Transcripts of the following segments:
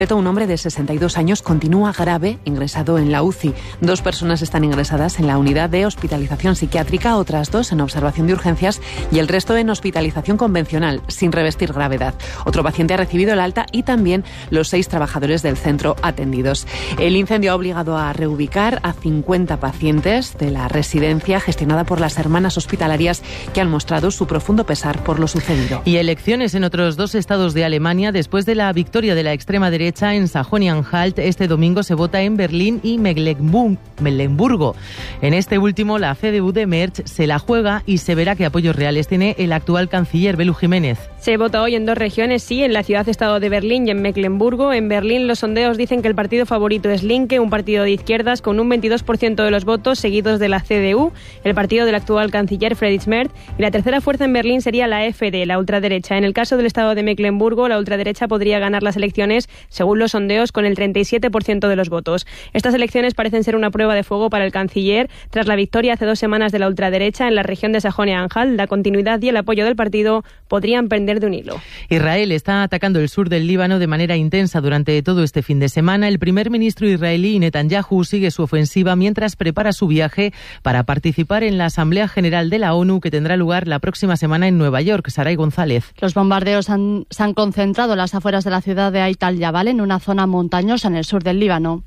Un hombre de 62 años continúa grave, ingresado en la UCI. 2 personas están ingresadas en la unidad de hospitalización psiquiátrica, otras 2 en observación de urgencias y el resto en hospitalización convencional, sin revestir gravedad. Otro paciente ha recibido el alta y también los 6 trabajadores del centro atendidos. El incendio ha obligado a reubicar a 50 pacientes de la residencia gestionada por las hermanas hospitalarias, que han mostrado su profundo pesar por lo sucedido. Y elecciones en otros 2 estados de Alemania después de la victoria de la extrema derecha en Sajonia-Anhalt. Este domingo se vota en Berlín y Mecklemburgo. En este último, la CDU de Merz se la juega y se verá qué apoyos reales tiene el actual canciller Belu Jiménez. Se vota hoy en 2 regiones, sí, en la ciudad-estado de Berlín y en Mecklemburgo. En Berlín los sondeos dicen que el partido favorito es Linke, un partido de izquierdas con un 22% de los votos, seguidos de la CDU, el partido del actual canciller Friedrich Merz, y la tercera fuerza en Berlín sería la FD, la ultraderecha. En el caso del estado de Mecklemburgo, la ultraderecha podría ganar las elecciones, según los sondeos, con el 37% de los votos. Estas elecciones parecen ser una prueba de fuego para el canciller. Tras la victoria hace 2 semanas de la ultraderecha en la región de Sajonia-Anhalt, la continuidad y el apoyo del partido podrían pender de un hilo. Israel está atacando el sur del Líbano de manera intensa durante todo este fin de semana. El primer ministro israelí Netanyahu sigue su ofensiva mientras prepara su viaje para participar en la Asamblea General de la ONU, que tendrá lugar la próxima semana en Nueva York. Saray González. Los bombardeos se han concentrado en las afueras de la ciudad de Ait al-Jabal, en una zona montañosa en el sur del Líbano,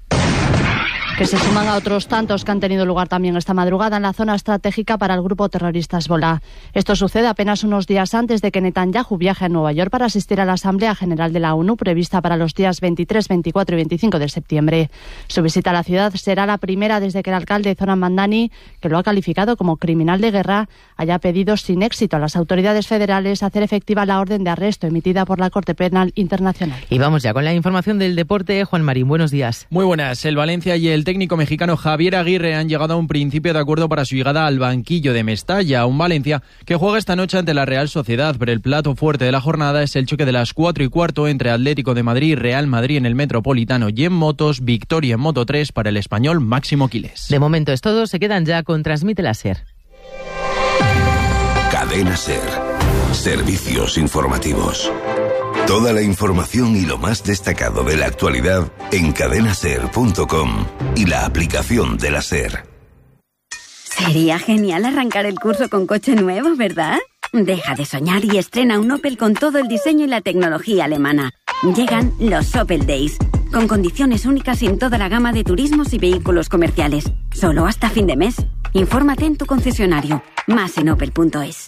que se suman a otros tantos que han tenido lugar también esta madrugada en la zona estratégica para el grupo terrorista Hezbollah. Esto sucede apenas unos días antes de que Netanyahu viaje a Nueva York para asistir a la Asamblea General de la ONU, prevista para los días 23, 24 y 25 de septiembre. Su visita a la ciudad será la primera desde que el alcalde Zoran Mandani, que lo ha calificado como criminal de guerra, haya pedido sin éxito a las autoridades federales hacer efectiva la orden de arresto emitida por la Corte Penal Internacional. Y vamos ya con la información del deporte. Juan Marín, buenos días. Muy buenas. El Valencia y el técnico mexicano Javier Aguirre han llegado a un principio de acuerdo para su llegada al banquillo de Mestalla, un Valencia que juega esta noche ante la Real Sociedad, pero el plato fuerte de la jornada es el choque de las 4:15 entre Atlético de Madrid y Real Madrid en el Metropolitano, y en motos, victoria en Moto 3 para el español Máximo Quilés. De momento es todo, se quedan ya con Transmite la SER. Cadena SER. Servicios informativos. Toda la información y lo más destacado de la actualidad en cadenaser.com y la aplicación de la SER. Sería genial arrancar el curso con coche nuevo, ¿verdad? Deja de soñar y estrena un Opel con todo el diseño y la tecnología alemana. Llegan los Opel Days, con condiciones únicas en toda la gama de turismos y vehículos comerciales. Solo hasta fin de mes. Infórmate en tu concesionario. Más en opel.es.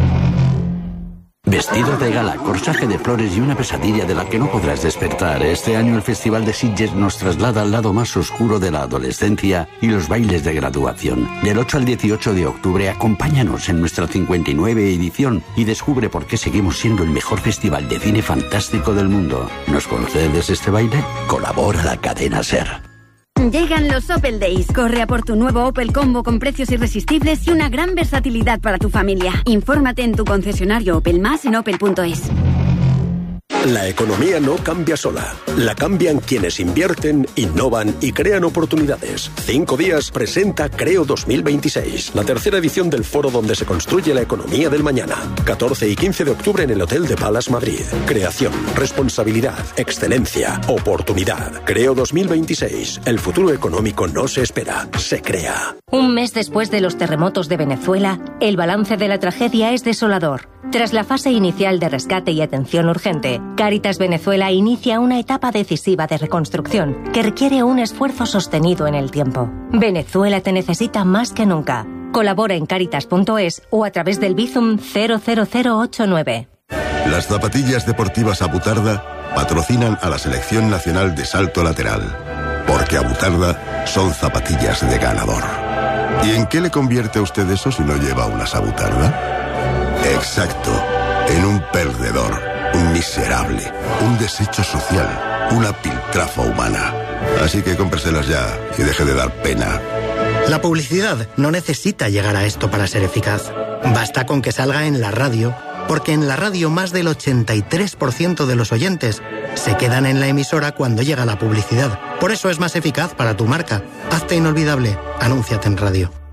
Vestido de gala, corsaje de flores y una pesadilla de la que no podrás despertar. Este año el Festival de Sitges nos traslada al lado más oscuro de la adolescencia y los bailes de graduación. Del 8 al 18 de octubre, acompáñanos en nuestra 59 edición y descubre por qué seguimos siendo el mejor festival de cine fantástico del mundo. ¿Nos concedes este baile? Colabora la cadena SER. Llegan los Opel Days. Corre a por tu nuevo Opel Combo con precios irresistibles y una gran versatilidad para tu familia. Infórmate en tu concesionario Opel, más en opel.es. La economía no cambia sola. La cambian quienes invierten, innovan y crean oportunidades. 5 días presenta Creo 2026, la tercera edición del foro donde se construye la economía del mañana. 14 y 15 de octubre en el Hotel de Palace Madrid. Creación, responsabilidad, excelencia, oportunidad. Creo 2026. El futuro económico no se espera, se crea. Un mes después de los terremotos de Venezuela, el balance de la tragedia es desolador. Tras la fase inicial de rescate y atención urgente, Cáritas Venezuela inicia una etapa decisiva de reconstrucción que requiere un esfuerzo sostenido en el tiempo. Venezuela te necesita más que nunca. Colabora en Cáritas.es o a través del Bizum 00089. Las zapatillas deportivas Abutarda patrocinan a la Selección Nacional de Salto Lateral, porque Abutarda son zapatillas de ganador. ¿Y en qué le convierte a usted eso si no lleva unas Abutarda? Exacto, en un perdedor, un miserable, un desecho social, una piltrafa humana. Así que cómpreselas ya y deje de dar pena. La publicidad no necesita llegar a esto para ser eficaz. Basta con que salga en la radio, porque en la radio más del 83% de los oyentes se quedan en la emisora cuando llega la publicidad. Por eso es más eficaz para tu marca. Hazte inolvidable, anúnciate en radio.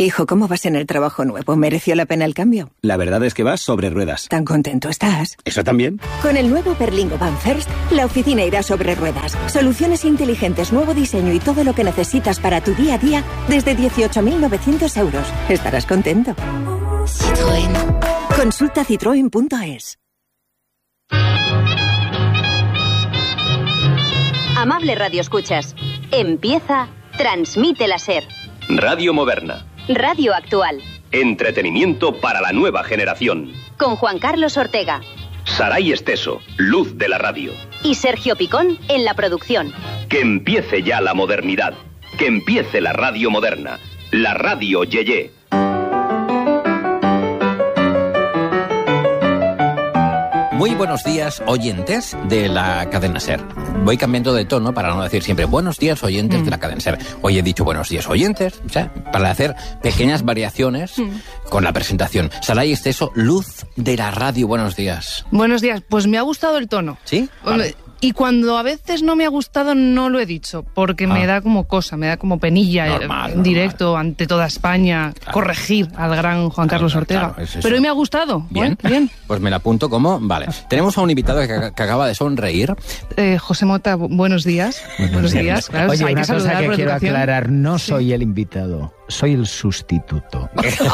Hijo, ¿cómo vas en el trabajo nuevo? ¿Mereció la pena el cambio? La verdad es que vas sobre ruedas. ¿Tan contento estás? ¿Eso también? Con el nuevo Berlingo Van First, la oficina irá sobre ruedas. Soluciones inteligentes, nuevo diseño y todo lo que necesitas para tu día a día desde 18.900 euros. Estarás contento. Citroën. Consulta citroen.es. Amable radioescuchas, empieza Transmite la SER. Radio moderna. Radio actual. Entretenimiento para la nueva generación. Con Juan Carlos Ortega. Saray Esteso, luz de la radio. Y Sergio Picón en la producción. Que empiece ya la modernidad. Que empiece la radio moderna. La radio Yeye. Muy buenos días, oyentes de la cadena SER. Voy cambiando de tono para no decir siempre buenos días, oyentes de la cadena SER. Hoy he dicho buenos días, oyentes, o sea, para hacer pequeñas variaciones con la presentación. Saray Esteso, luz de la radio, buenos días. Buenos días, pues me ha gustado el tono. ¿Sí? Vale. Y cuando a veces no me ha gustado, no lo he dicho, porque me da como cosa, me da como penilla en directo ante toda España, corregir al gran Juan Carlos Ortega. Claro, es pero hoy me ha gustado. Bien. Bien. Pues me la apunto como... Vale. Tenemos a un invitado que acaba de sonreír. José Mota, buenos días. Buenos días. Claro, Oye, hay una que cosa que quiero educación. aclarar, no soy el invitado, soy el sustituto.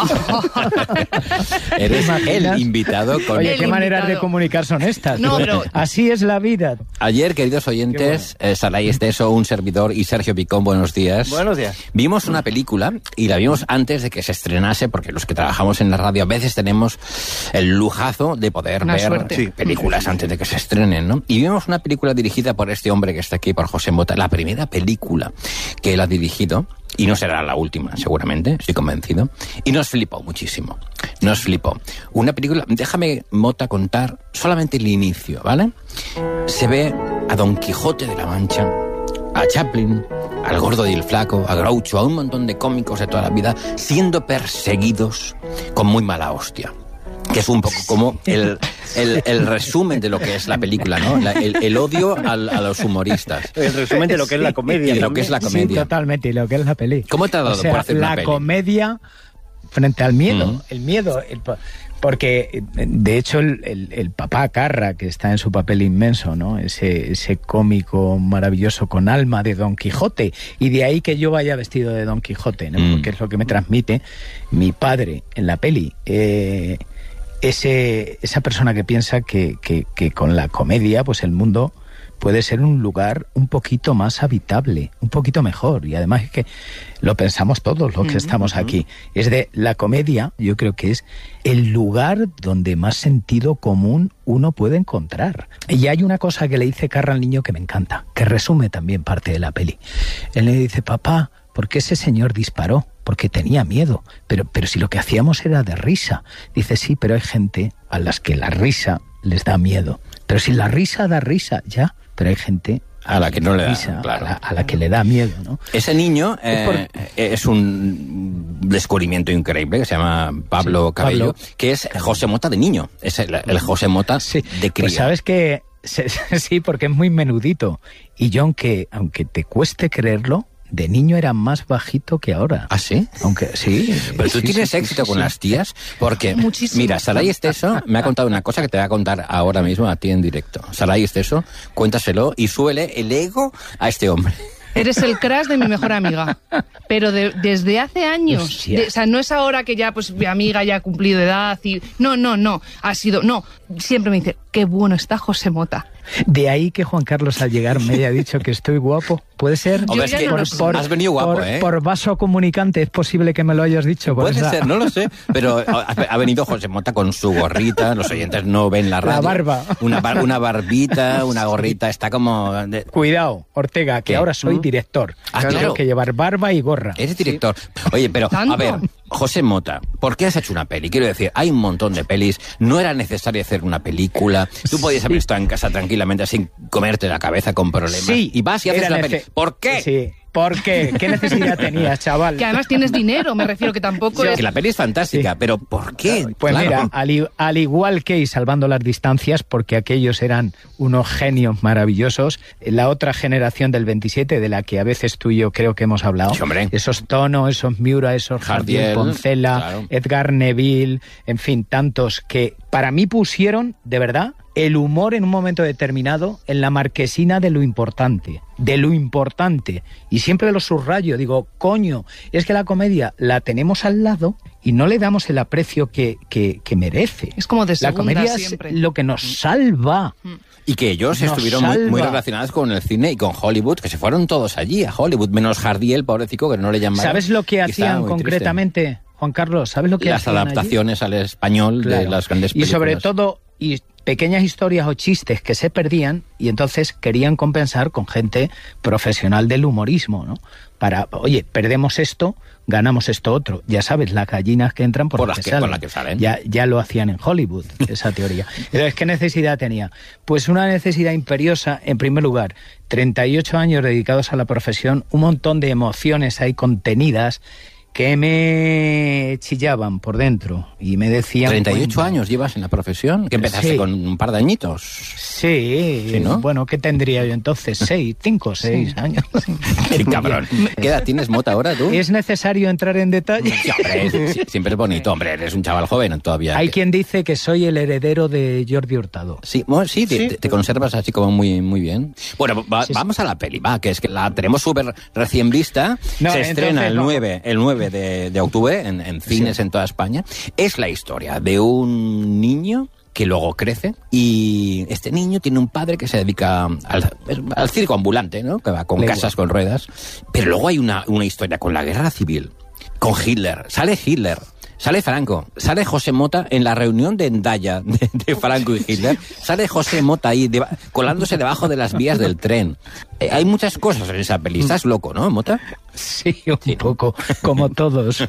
Eres el invitado con... Oye, qué maneras de comunicar son estas. No, pero... Así es la vida. Ayer, queridos oyentes, Saray Esteso, un servidor, y Sergio Picón, buenos días. Buenos días. Vimos una película y la vimos antes de que se estrenase, porque los que trabajamos en la radio a veces tenemos el lujazo de poder ver películas antes de que se estrenen, ¿no? Y vimos una película dirigida por este hombre que está aquí, por José Mota, la primera película que él ha dirigido, y no será la última, seguramente, estoy convencido, y nos flipó muchísimo. Nos flipó. Una película, déjame, Mota, contar solamente el inicio, ¿vale? Se ve a Don Quijote de la Mancha, a Chaplin, al Gordo y el Flaco, a Groucho, a un montón de cómicos de toda la vida, siendo perseguidos con muy mala hostia. Que es un poco como el resumen de lo que es la película, ¿no? El odio a los humoristas. El resumen de lo que es la comedia. De lo que es la comedia. Sí, totalmente, y lo que es la peli. ¿Cómo te ha dado por hacer una peli? La comedia frente al miedo. El miedo... Porque, de hecho, el papá Carra, que está en su papel inmenso, ¿no? Ese cómico maravilloso con alma de Don Quijote. Y de ahí que yo vaya vestido de Don Quijote, ¿no? Porque es lo que me transmite mi padre en la peli. Esa persona que piensa que con la comedia, pues el mundo puede ser un lugar un poquito más habitable, un poquito mejor. Y además es que lo pensamos todos los que estamos aquí. Es de la comedia, yo creo que es el lugar donde más sentido común uno puede encontrar. Y hay una cosa que le dice Carra al niño que me encanta, que resume también parte de la peli. Él le dice, papá, ¿por qué ese señor disparó? Porque tenía miedo. Pero si lo que hacíamos era de risa. Dice, sí, pero hay gente a las que la risa les da miedo. Pero si la risa da risa, ya. Pero hay gente a la que no le da, risa, claro. a la que le da miedo, ¿no? Ese niño es un descubrimiento increíble que se llama Pablo Cabello, que es José Mota de niño. Es el José Mota de cría. Pues sabes que sí, porque es muy menudito. Y yo, aunque te cueste creerlo, de niño era más bajito que ahora. ¿Ah, sí? Aunque sí. Pero tú tienes éxito con las tías, porque, mira, Saray Esteso me ha contado una cosa que te voy a contar ahora mismo a ti en directo. Saray Esteso, cuéntaselo y súbele el ego a este hombre. Eres el crush de mi mejor amiga, pero desde hace años. O sea, no es ahora que ya, pues, mi amiga ya ha cumplido edad y... No, ha sido... No, siempre me dice, qué bueno está José Mota. De ahí que Juan Carlos al llegar me haya dicho que estoy guapo. ¿Puede ser? Hombre, es que has venido guapo, por vaso comunicante, es posible que me lo hayas dicho. Puede ser, no lo sé, pero ha venido José Mota con su gorrita, los oyentes no ven la radio. La barba. Una barbita, una gorrita, está como... Cuidado, Ortega, que ahora soy director. Tengo que llevar barba y gorra. Eres director. Oye, pero, a ver, José Mota, ¿por qué has hecho una peli? Quiero decir, hay un montón de pelis, no era necesario hacer una película, tú podías haber estado en casa tranquilamente sin comerte la cabeza con problemas. Sí, y vas y haces la peli. ¿Por qué? Sí, ¿Por qué? ¿Qué necesidad tenías, chaval? Que además tienes dinero, me refiero, que tampoco es... Que la peli es fantástica, pero ¿por qué? Pues claro. mira, al igual que, y salvando las distancias, porque aquellos eran unos genios maravillosos, la otra generación del 27, de la que a veces tú y yo creo que hemos hablado, sí, esos Tono, esos Miura, esos Jardiel Poncela, claro, Edgar Neville, en fin, tantos que para mí pusieron, de verdad, el humor en un momento determinado en la marquesina de lo importante. Y siempre lo subrayo, digo, coño, es que la comedia la tenemos al lado y no le damos el aprecio que merece. Es como de segunda. La comedia siempre es lo que nos salva. Y que ellos estuvieron muy relacionados con el cine y con Hollywood, que se fueron todos allí, a Hollywood, menos Jardiel, pobrecito, que no le llamaron. ¿Sabes lo que hacían concretamente, triste? Juan Carlos? ¿Sabes lo que las hacían adaptaciones allí? al español, claro, de las grandes películas. Y sobre todo... pequeñas historias o chistes que se perdían y entonces querían compensar con gente profesional del humorismo, ¿no? Para, oye, perdemos esto, ganamos esto otro. Ya sabes, las gallinas que entran por las que salen. Con las que salen. Ya lo hacían en Hollywood, esa teoría. Entonces, ¿qué necesidad tenía? Pues una necesidad imperiosa, en primer lugar, 38 años dedicados a la profesión, un montón de emociones ahí contenidas que me chillaban por dentro y me decían... 38 años llevas en la profesión, que empezaste con un par de añitos. Sí, ¿no? Bueno, ¿qué tendría yo entonces? 5 o 6 años. Qué cabrón. ¿Qué edad tienes, Mota, ahora tú? ¿Es necesario entrar en detalle? Sí, hombre, siempre es bonito, hombre, eres un chaval joven todavía. Hay quien dice que soy el heredero de Jordi Hurtado. Sí, te conservas así como muy, muy bien. Bueno, vamos a la peli, que es que la tenemos súper recién vista. Se estrena el 9 de octubre en cines en toda España. Es la historia de un niño que luego crece y este niño tiene un padre que se dedica al circo ambulante, ¿no? Que va con casas con ruedas. Pero luego hay una historia con la guerra civil, con Hitler. Sale Franco, sale José Mota en la reunión de Hendaya de Franco y Hitler. Sale José Mota ahí colándose debajo de las vías del tren. Hay muchas cosas en esa peli. Estás loco, ¿no, Mota? Sí, un poco, como todos.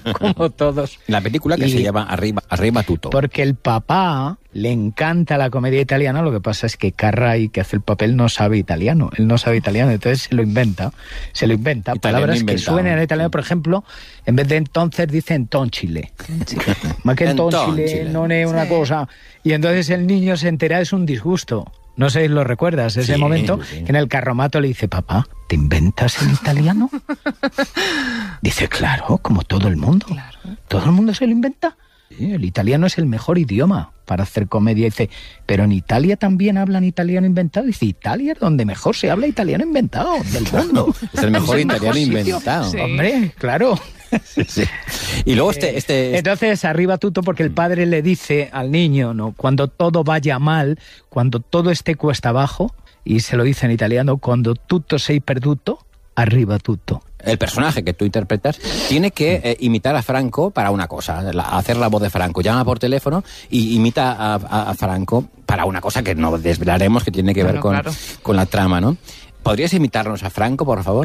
La película que se llama Arriba Tutto. Porque el papá le encanta la comedia italiana, lo que pasa es que Carray, que hace el papel, no sabe italiano. Él no sabe italiano, entonces se lo inventa. Palabras que suenan en italiano, por ejemplo, en vez de entonces dice entonchile. Más que entonchile no es una cosa. Y entonces el niño se entera, es un disgusto. No sé si lo recuerdas, ese momento que en el carromato le dice, papá, ¿te inventas el italiano? Dice, claro, como todo el mundo. Claro. ¿Todo el mundo se lo inventa? Sí, el italiano es el mejor idioma para hacer comedia. Dice, pero en Italia también hablan italiano inventado. Dice, Italia es donde mejor se habla italiano inventado del mundo. Es el mejor italiano inventado. Sí. Hombre, claro. Sí. Y luego Entonces, arriba tutto, porque el padre le dice al niño, ¿no? Cuando todo vaya mal, cuando todo esté cuesta abajo, y se lo dice en italiano, cuando tutto sei perduto, arriba tutto. El personaje que tú interpretas tiene que imitar a Franco para una cosa, hacer la voz de Franco. Llama por teléfono y imita a Franco para una cosa que no desvelaremos, que tiene que ver con la trama, ¿no? ¿Podrías imitarnos a Franco, por favor?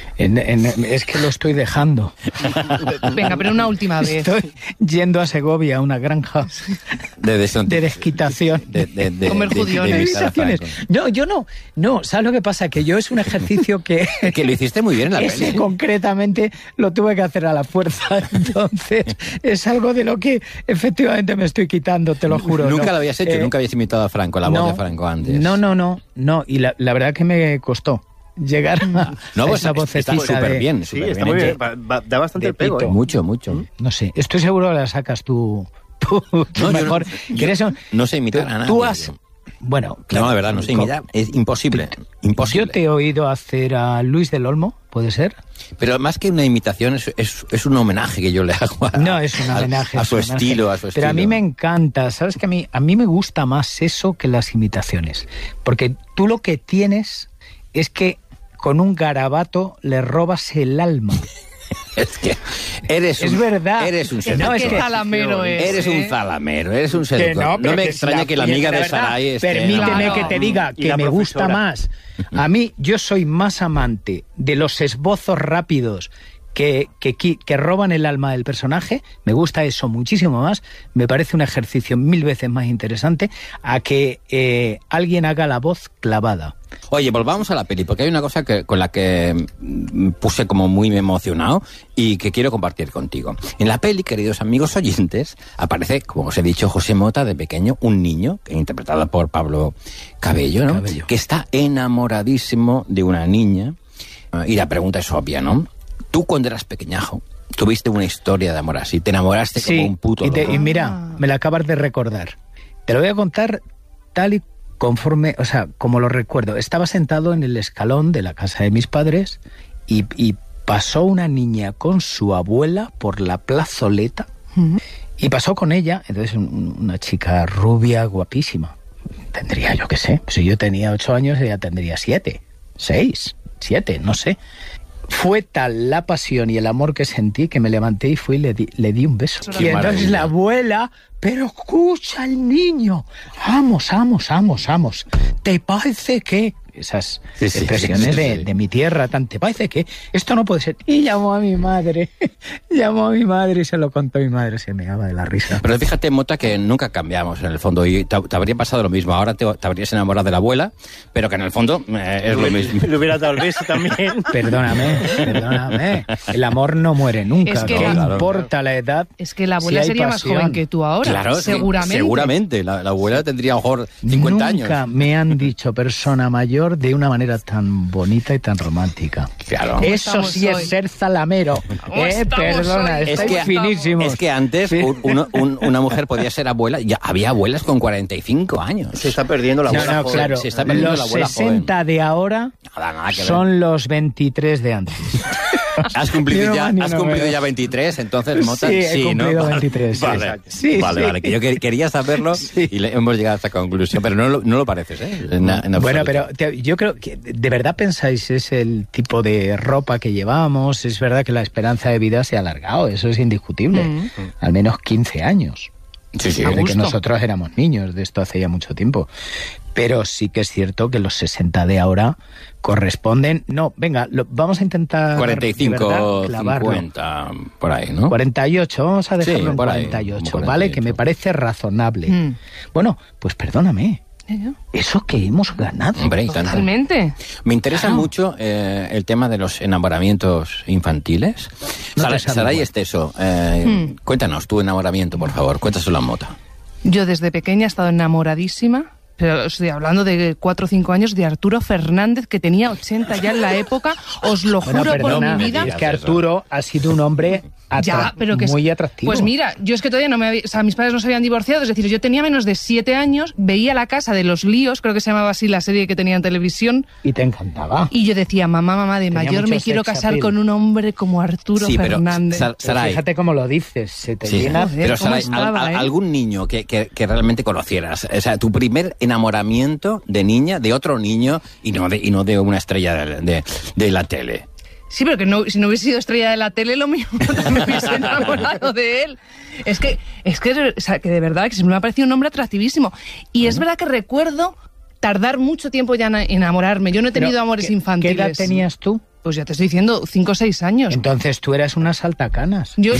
Es que lo estoy dejando. Venga, pero una última vez. Estoy yendo a Segovia, a una granja de desquitación. De comer judiones. No, yo no. No, ¿sabes lo que pasa? Que yo es un ejercicio que... que lo hiciste muy bien en la peli. Ese concretamente lo tuve que hacer a la fuerza. Entonces, es algo de lo que efectivamente me estoy quitando, te lo juro. Nunca lo habías hecho, nunca habías imitado a Franco, la voz de Franco antes. No, y la verdad que me costó llegar a esa vocecita. Está súper bien. Sí, está muy bien. Da bastante el pego. Mucho. No sé, estoy seguro que la sacas tú mejor. No sé imitar a nadie. Tú has... Bueno, claro, no, de verdad, no sé imitar. Es imposible. Yo te he oído hacer a Luis del Olmo, ¿puede ser? Pero más que una imitación, es un homenaje que yo le hago es un homenaje. A su estilo. Pero a mí me encanta, ¿sabes? Que a mí me gusta más eso que las imitaciones. Porque tú lo que tienes es que con un garabato le robas el alma. Es que eres un zalamero. Eres un zalamero, eres un seductor. No me extraña que la amiga de Sarai esté... Permíteme que te diga que me gusta más. A mí, yo soy más amante de los esbozos rápidos que roban el alma del personaje. Me gusta eso muchísimo más. Me parece un ejercicio 1000 veces más interesante a que alguien haga la voz clavada. Oye, volvamos a la peli, porque hay una cosa con la que puse como muy emocionado y que quiero compartir contigo. En la peli, queridos amigos oyentes, aparece, como os he dicho, José Mota de pequeño, un niño, interpretado por Pablo Cabello, ¿no? Que está enamoradísimo de una niña. Y la pregunta es obvia, ¿no? Tú, cuando eras pequeñajo, tuviste una historia de amor así, te enamoraste como un puto loco. Y mira, me la acabas de recordar. Te lo voy a contar tal y conforme, o sea, como lo recuerdo. Estaba sentado en el escalón de la casa de mis padres y pasó una niña con su abuela por la plazoleta y pasó con ella, entonces una chica rubia, guapísima. Tendría, yo qué sé, si yo tenía 8 años, ella tendría 7, 6, 7, no sé. Fue tal la pasión y el amor que sentí que me levanté y fui y le di un beso. Y entonces la abuela, pero escucha al niño, vamos, ¿te parece que? Esas expresiones de mi tierra, ¿te parece que? Esto no puede ser. Y llamó a mi madre y se lo contó mi madre, se me daba de la risa. Pero fíjate, Mota, que nunca cambiamos en el fondo y te habría pasado lo mismo. Ahora te habrías enamorado de la abuela, pero que en el fondo es lo mismo. Le hubiera dado el beso también. Perdóname. El amor no muere nunca. Es que no importa la edad. Es que la abuela sería más joven que tú ahora. Claro, seguramente. Seguramente. La abuela tendría a lo mejor 50 años. Nunca me han dicho persona mayor de una manera tan bonita y tan romántica. Claro. Eso sí es ser zalamero. Perdona, estáis finísimos. Es que antes una mujer podía ser abuela. Ya había abuelas con 45 años. Se está perdiendo la abuela joven. Claro. Se está perdiendo los la abuela 60 joven. de ahora son los 23 de antes. ¿Has cumplido ya 23? Entonces, Mota, sí, he cumplido, ¿no? 23. Vale, sí, vale, que yo quería saberlo y hemos llegado a esta conclusión, pero no lo pareces, ¿eh? Bueno, pero yo creo que ¿de verdad pensáis es el tipo de ropa que llevamos? Es verdad que la esperanza de vida se ha alargado, eso es indiscutible. Al menos 15 años. Sí, desde que nosotros éramos niños, de esto hace ya mucho tiempo. Pero sí que es cierto que los 60 de ahora corresponden... No, venga, vamos a intentar... 45, 50, por ahí, ¿no? 48, vamos a dejarlo en 48, ¿vale? Que me parece razonable. Bueno, pues perdóname. Eso que hemos ganado. Hombre, totalmente. Me interesa mucho el tema de los enamoramientos infantiles. Saray Esteso, cuéntanos tu enamoramiento, por favor. Cuéntaselo a Mota. Yo desde pequeña he estado enamoradísima, pero estoy hablando de 4 o 5 años, de Arturo Fernández, que tenía 80 ya en la época. Os lo juro por mi vida. Es que Arturo ha sido un hombre muy atractivo. Pues mira, yo es que todavía mis padres no se habían divorciado, es decir, yo tenía menos de 7 años, veía La Casa de los Líos, creo que se llamaba así la serie que tenía en televisión. Y te encantaba. Y yo decía, mamá, de mayor me quiero casar con un hombre como Arturo Fernández. Pero fíjate cómo lo dices, se te llena. Pero Saray, algún niño que realmente conocieras, o sea, tu primer enamoramiento de niña, de otro niño, y no de una estrella de la tele. Sí, pero que si no hubiese sido estrella de la tele, lo mismo no me hubiese enamorado de él. Es que de verdad que me ha parecido un hombre atractivísimo. Y es verdad que recuerdo tardar mucho tiempo ya en enamorarme. Yo no he tenido amores infantiles. ¿Qué edad tenías tú? Pues ya te estoy diciendo, 5 o 6 años. Entonces tú eras una saltacanas. Yo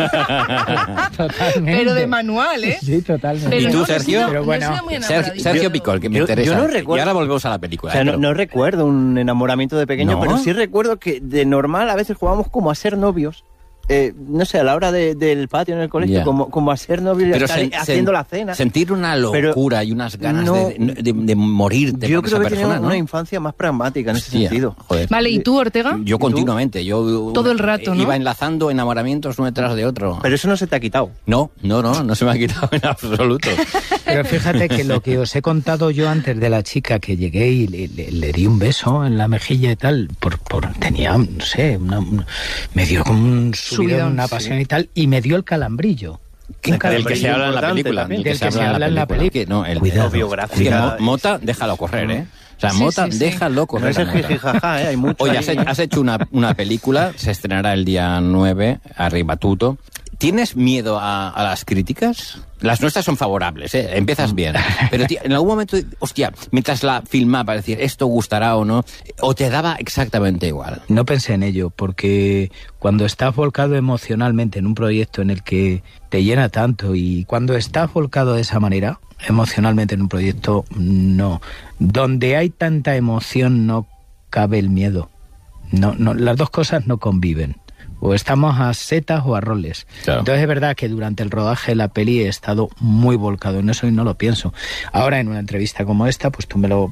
totalmente. Pero de manual, ¿eh? Sí, totalmente. Pero ¿y tú, Sergio? Pero bueno, Sergio Picol, que me interesa. Yo no recuerdo, y ahora volvemos a la película. O sea, no recuerdo un enamoramiento de pequeño, pero sí recuerdo que de normal a veces jugábamos como a ser novios. No sé, a la hora del patio en el colegio, como a ser novios y estar haciendo la cena. Sentir una locura y unas ganas de morirte yo por creo esa que persona, tenía una infancia más pragmática en ese sentido. Joder. Vale, ¿y tú, Ortega? Yo continuamente. Yo todo el rato, ¿no? Iba enlazando enamoramientos uno detrás de otro. Pero eso no se te ha quitado. No se me ha quitado en absoluto. Pero fíjate que lo que os he contado yo antes de la chica que llegué y le di un beso en la mejilla y tal, tenía, no sé, me dio como un subidón, una pasión y tal, y me dio el calambrillo. Del que se habla en la película. Del que se habla en la película. Cuidado. Mota, déjalo correr, ¿eh? O sea, Mota, déjalo correr. No es el jijijaja, hay mucho. Oye, has hecho una película, se estrenará el día 9, Arriba Tuto. ¿Tienes miedo a las críticas? Las nuestras son favorables, empiezas bien. Pero en algún momento, hostia, mientras la filmaba, decir, ¿esto gustará o no? ¿O te daba exactamente igual? No pensé en ello, porque cuando estás volcado emocionalmente en un proyecto en el que te llena tanto, y cuando estás volcado de esa manera, emocionalmente en un proyecto, no. Donde hay tanta emoción no cabe el miedo. No, las dos cosas no conviven. O estamos a setas o a roles. Claro. Entonces es verdad que durante el rodaje de la peli he estado muy volcado en eso y no lo pienso. Ahora en una entrevista como esta, pues tú me lo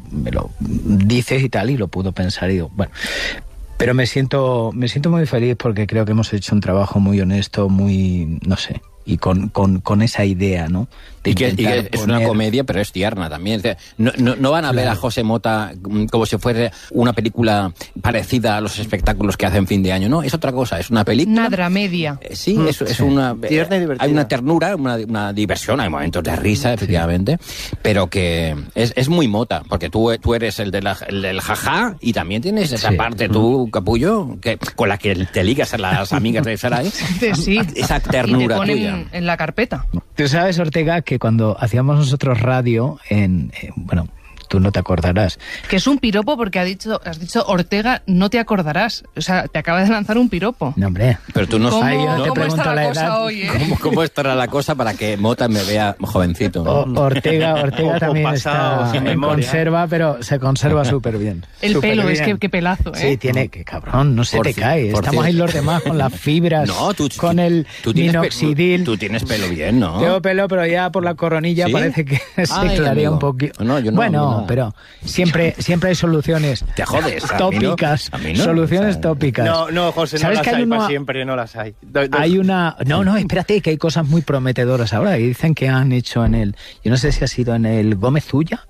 dices y tal, y lo puedo pensar y digo, bueno. Pero me siento muy feliz porque creo que hemos hecho un trabajo muy honesto, muy, no sé, y con esa idea, ¿no? Y que es una comedia, pero es tierna también. No van a ver a José Mota como si fuera una película parecida a los espectáculos que hacen fin de año. No, es otra cosa, es una película. Una dramedia. Sí, es una... Tierna y divertida. Hay una ternura, una diversión, hay momentos de risa, efectivamente, pero que es muy Mota, porque tú eres el del jajá y también tienes esa parte tú, capullo, que con la que te ligas a las amigas de Sarai. Sí. Esa ternura y te tuya. En la carpeta. Tú sabes, Ortega, que cuando hacíamos nosotros radio bueno, tú no te acordarás. Que es un piropo porque has dicho Ortega, no te acordarás. O sea, te acaba de lanzar un piropo. No, hombre. Pero tú no sabes. ¿Cómo está la cosa hoy, ¿Cómo estará la cosa para que Mota me vea jovencito? Ortega también está en conserva, pero se conserva súper bien. El pelo, bien. Es que qué pelazo, ¿eh? Sí, tiene que, cabrón, no se te cae. Estamos ahí los demás con las fibras, con el minoxidil. Tú tienes pelo bien, ¿no? Tengo pelo, pero ya por la coronilla parece que se clarea un poquito. No, pero siempre hay soluciones. Te jodes. Tópicas. A mí no. Soluciones tópicas. No, José, no las hay para siempre, no las hay. Hay una... No, espérate, que hay cosas muy prometedoras ahora. Y dicen que han hecho en el... Yo no sé si ha sido en el Gómez Ulla.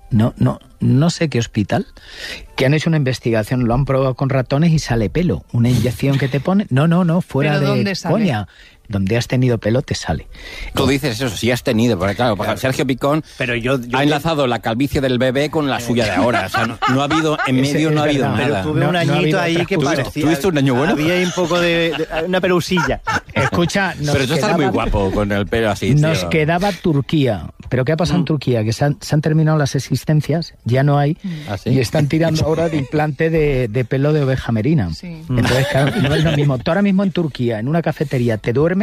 No sé qué hospital. Que han hecho una investigación, lo han probado con ratones y sale pelo. Una inyección que te pone... No, fuera de coña. Donde has tenido pelo te sale. Tú dices eso, si has tenido, porque claro, Sergio Picón ha enlazado la calvicie del bebé con la suya de ahora. O sea, no ha habido, en medio no ha habido nada. Pero tuve un añito ahí que parecía... ¿Tuviste un año bueno? Había ahí un poco de una pelusilla. Escucha, pero tú estás muy guapo con el pelo así, tío. Nos quedaba Turquía. ¿Pero qué ha pasado en Turquía? Que se han terminado las existencias, ya no hay, y están tirando ahora de implante de pelo de oveja merina. Sí. Entonces, claro, no es lo mismo. Tú ahora mismo en Turquía, en una cafetería, te duermes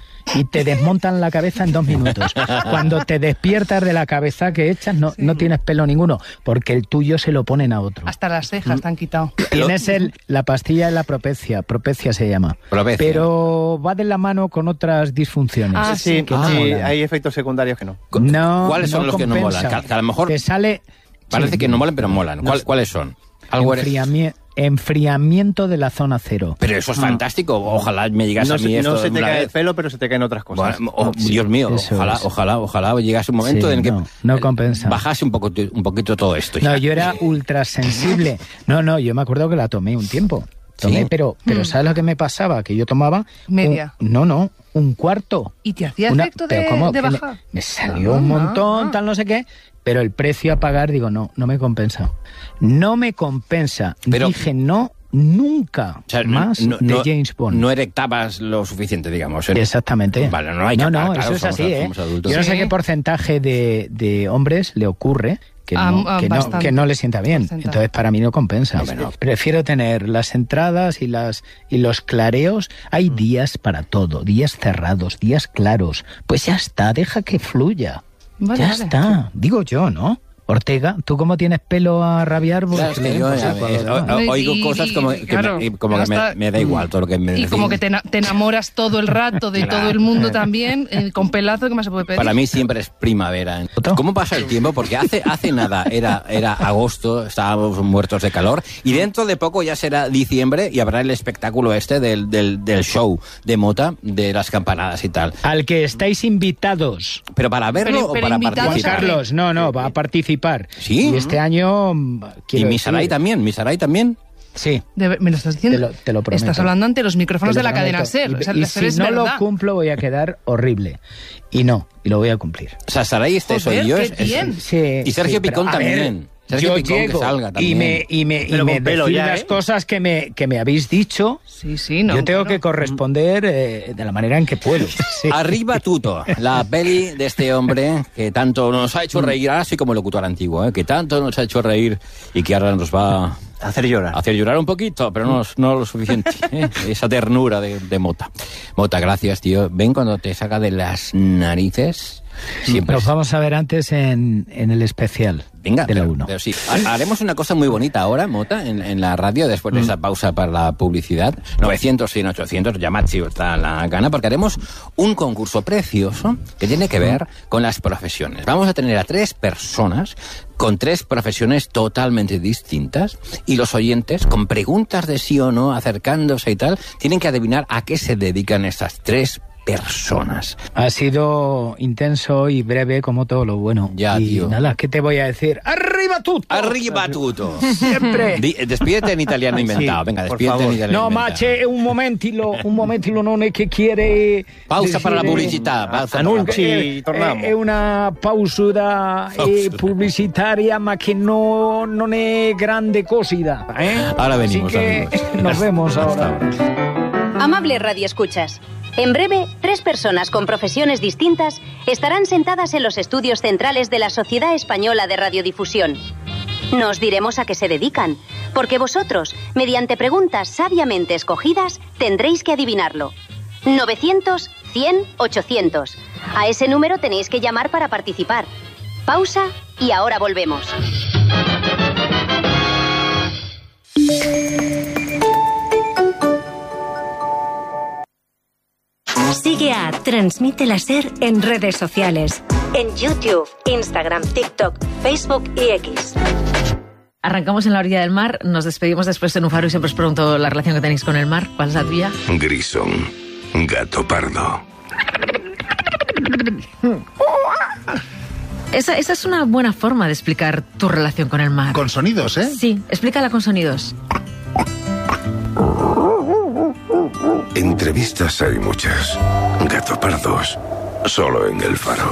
y te desmontan la cabeza en 2 minutos. Cuando te despiertas de la cabeza que echas, no tienes pelo ninguno, porque el tuyo se lo ponen a otro. Hasta las cejas te han quitado. Tienes la pastilla de la propecia se llama. Propecia. Pero va de la mano con otras disfunciones. Sí, hay efectos secundarios que no. ¿Cuáles son los que no molan? Que a lo mejor te sale... Parece que no molan, pero molan. ¿Cuáles son? Enfriamiento de la zona cero. Pero eso es fantástico. Ojalá me llegase a mí esto. No se te cae el pelo, pero se te caen otras cosas. Bueno, Dios mío, ojalá llegase un momento en el que no compensa. Bajase un poquito todo esto. No, yo era ultra sensible. No, yo me acuerdo que la tomé un tiempo. Pero ¿sabes lo que me pasaba? Que yo tomaba... Media. Un cuarto. ¿Y te hacía efecto de bajar? Me salió un montón, tal no sé qué... Pero el precio a pagar, digo, no me compensa. No me compensa. Pero, dije, nunca más de James Bond. No erectabas lo suficiente, digamos. Exactamente. Vale, no hay que claro, eso es así, ¿eh? Yo no sé qué porcentaje de hombres le ocurre que no le sienta bien. Entonces, para mí no compensa. Prefiero tener las entradas y los clareos. Hay días para todo, días cerrados, días claros. Pues ya está, deja que fluya. Ya está, digo yo, ¿no? Ortega, ¿tú cómo tienes pelo a rabiar? Claro, es que yo oigo cosas como que me da igual todo lo que me decís. Y como que te enamoras todo el rato de todo el mundo también, con pelazo, ¿qué más se puede pedir? Para mí siempre es primavera. ¿Cómo pasa el tiempo? Porque hace nada era agosto, estábamos muertos de calor, y dentro de poco ya será diciembre y habrá el espectáculo del show de Mota, de las campanadas y tal. Al que estáis invitados. ¿Pero para verlo o para participar? Juan Carlos, no, va a participar. ¿Sí? Y este año... ¿Y Misaray también? Sí. ¿Me lo estás diciendo? Te lo prometo. Estás hablando ante los micrófonos de la cadena SER. Y si no lo cumplo voy a quedar horrible. Y lo voy a cumplir. O sea, Saray, soy yo. Qué bien. Sí, y Sergio Picón también. Sergio yo Picón, llego que salga y también. me decís las cosas que me habéis dicho, no, yo tengo que corresponder de la manera en que puedo. Sí. Arriba Tuto, la peli de este hombre que tanto nos ha hecho reír, ahora soy como locutor antiguo, que tanto nos ha hecho reír y que ahora nos va a hacer llorar un poquito, pero no lo suficiente. Esa ternura de Mota. Mota, gracias, tío. Ven cuando te saca de las narices. Siempre. Nos vamos a ver antes en el especial. Venga, de la 1. Pero sí. Haremos una cosa muy bonita ahora, Mota, en la radio, después de esa pausa para la publicidad. 900 y 800, llamad si os da la gana, porque haremos un concurso precioso que tiene que ver con las profesiones. Vamos a tener a 3 personas con 3 profesiones totalmente distintas, y los oyentes, con preguntas de sí o no, acercándose y tal, tienen que adivinar a qué se dedican estas 3 personas. Ha sido intenso y breve como todo lo bueno. Ya, y tío. Nada, ¿qué te voy a decir? ¡Arriba Tuto! ¡Arriba Tuto! Siempre. Despídete en italiano inventado. Venga, despídete en italiano no, inventado. ma c'è un momentilo, non è che chiede... Pausa para la pubblicità. Annunci, torniamo. È una pausa pubblicitaria, ma che non è grande cosida. Ahora venimos, Así que amigos. nos vemos ahora. Amables radioescuchas, en breve, 3 personas con profesiones distintas estarán sentadas en los estudios centrales de la Sociedad Española de Radiodifusión. No os diremos a qué se dedican, porque vosotros, mediante preguntas sabiamente escogidas, tendréis que adivinarlo. 900 100 800. A ese número tenéis que llamar para participar. Pausa y ahora volvemos. Sigue a Transmite la SER en redes sociales. En YouTube, Instagram, TikTok, Facebook y X. Arrancamos en la orilla del mar, nos despedimos después en un faro y siempre os pregunto la relación que tenéis con el mar. ¿Cuál es la tuya? Grisón, gato pardo. Esa es una buena forma de explicar tu relación con el mar. Con sonidos, ¿eh? Sí, explícala con sonidos. Entrevistas hay muchas. Gato pardos, solo en El Faro.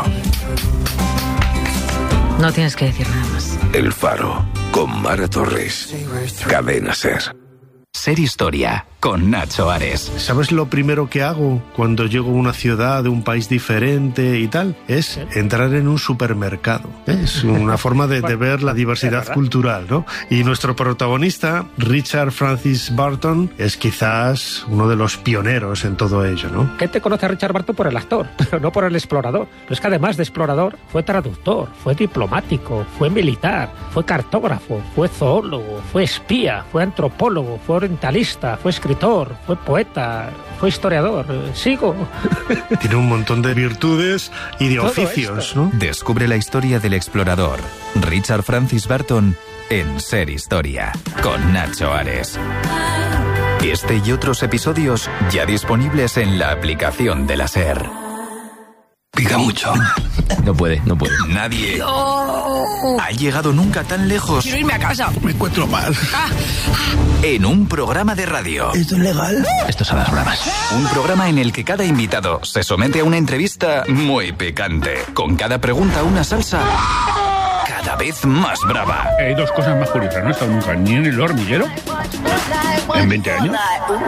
No tienes que decir nada más. El Faro, con Mara Torres. Cadena SER. Ser Historia, con Nacho Ares. ¿Sabes lo primero que hago cuando llego a una ciudad de un país diferente y tal? Es entrar en un supermercado. Es una forma de ver la diversidad cultural, ¿no? Y nuestro protagonista, Richard Francis Burton, es quizás uno de los pioneros en todo ello, ¿no? Gente conoce a Richard Burton por el actor, pero no por el explorador. Pero es que además de explorador, fue traductor, fue diplomático, fue militar, fue cartógrafo, fue zoólogo, fue espía, fue antropólogo, fue orientalista, fue escritor, fue poeta, fue historiador. Sigo. Tiene un montón de virtudes y de oficios, ¿no? Descubre la historia del explorador, Richard Francis Burton, en Ser Historia, con Nacho Ares. Este y otros episodios ya disponibles en la aplicación de la SER. Pica mucho. No puede. Nadie ha llegado nunca tan lejos. Quiero irme a casa. Me encuentro mal. En un programa de radio. ¿Esto es legal? Esto es a las bravas. Un programa en el que cada invitado se somete a una entrevista muy picante. Con cada pregunta una salsa cada vez más brava. Hay 2 cosas más curiosas. No he estado nunca ni en El Hormiguero en 20 años.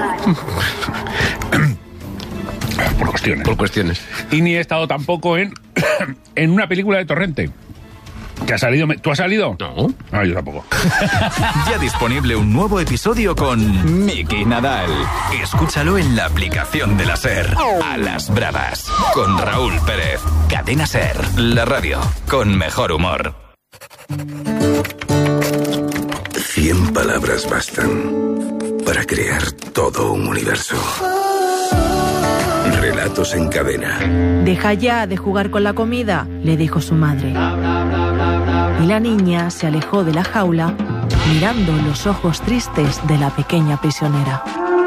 Por cuestiones. Y ni he estado tampoco en una película de Torrente. ¿Que ha salido? ¿Tú has salido? No. Ah, yo tampoco. Ya disponible un nuevo episodio con Miki Nadal. Escúchalo en la aplicación de la SER. A las bravas. Con Raúl Pérez. Cadena SER. La radio con mejor humor. 100 palabras bastan para crear todo un universo. Relatos en cadena. Deja ya de jugar con la comida, le dijo su madre. Y la niña se alejó de la jaula, mirando los ojos tristes de la pequeña prisionera.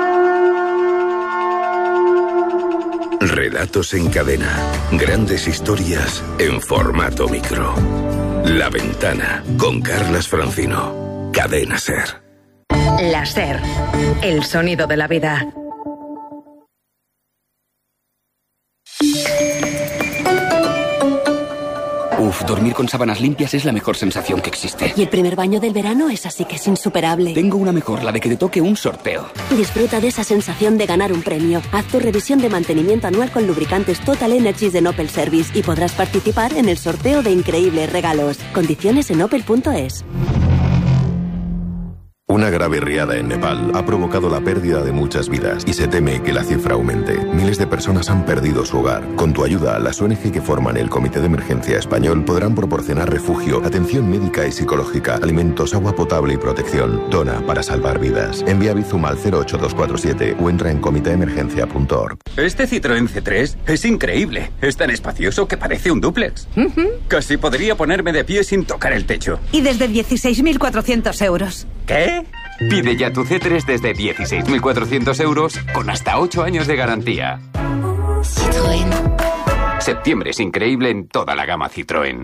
Relatos en cadena. Grandes historias en formato micro. La Ventana, con Carlas Francino. Cadena SER. La SER, el sonido de la vida. Uf, dormir con sábanas limpias es la mejor sensación que existe. Y el primer baño del verano es así que es insuperable. Tengo una mejor, la de que te toque un sorteo. Disfruta de esa sensación de ganar un premio. Haz tu revisión de mantenimiento anual con lubricantes Total Energies de Opel Service y podrás participar en el sorteo de increíbles regalos. Condiciones en opel.es. Una grave riada en Nepal ha provocado la pérdida de muchas vidas y se teme que la cifra aumente. Miles de personas han perdido su hogar. Con tu ayuda, las ONG que forman el Comité de Emergencia Español podrán proporcionar refugio, atención médica y psicológica, alimentos, agua potable y protección. Dona para salvar vidas. Envía Bizum al 08247 o entra en comiteemergencia.org. Este Citroën C3 es increíble. Es tan espacioso que parece un dúplex. Casi podría ponerme de pie sin tocar el techo. Y desde 16.400 euros. ¿Qué? Pide ya tu C3 desde 16.400 euros con hasta 8 años de garantía. Citroën. Septiembre es increíble en toda la gama Citroën.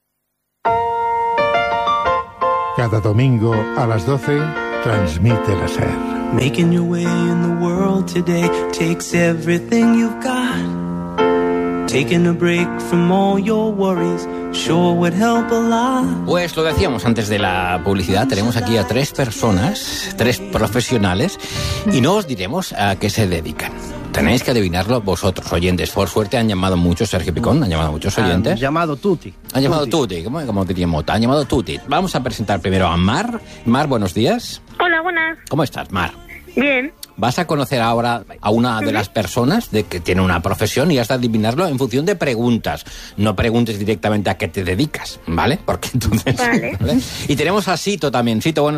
Cada domingo a las 12 transmite la SER. Making your way in the world today takes everything you've got. Taking a break from all your worries sure would help a lot. Pues lo decíamos antes de la publicidad, tenemos aquí a 3 personas, 3 profesionales, y no os diremos a qué se dedican. Tenéis que adivinarlo vosotros, oyentes. Por suerte han llamado muchos, Sergio Picón, han llamado muchos oyentes. Han llamado Tuti. Han llamado Tuti, como diría Mota, han llamado Tuti. Vamos a presentar primero a Mar. Mar, buenos días. Hola, buenas. ¿Cómo estás, Mar? Bien. Vas a conocer ahora a una de las personas de que tiene una profesión y has de adivinarlo en función de preguntas. No preguntes directamente a qué te dedicas, ¿vale? Porque entonces... Vale. ¿vale? Y tenemos a Sito también. Sito, buenos